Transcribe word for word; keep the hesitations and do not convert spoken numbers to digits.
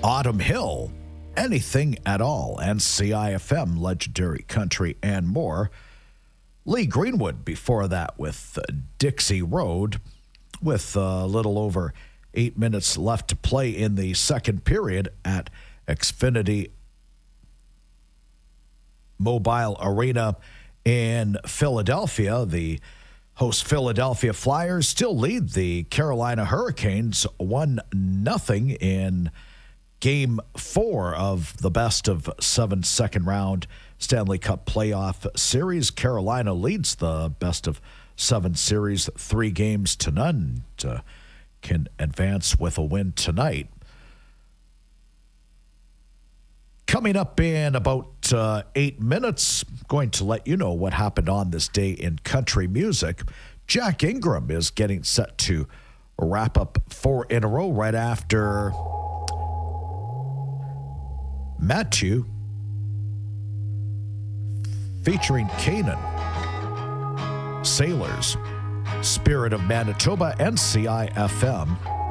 Autumn Hill, Anything at All, and C I F M, Legendary Country, and more. Lee Greenwood before that with uh, Dixie Road, with a little over eight minutes left to play in the second period at Xfinity Mobile Arena in Philadelphia. The host Philadelphia Flyers still lead the Carolina Hurricanes one nothing in Game four of the best of seven second round Stanley Cup playoff series. Carolina leads the best of seven series three games to none. Uh, can advance with a win tonight. Coming up in about uh, eight minutes, going to let you know what happened on this day in country music. Jack Ingram is getting set to wrap up four in a row right after Matthew featuring Kanan, Sailors, Spirit of Manitoba, and C I F M.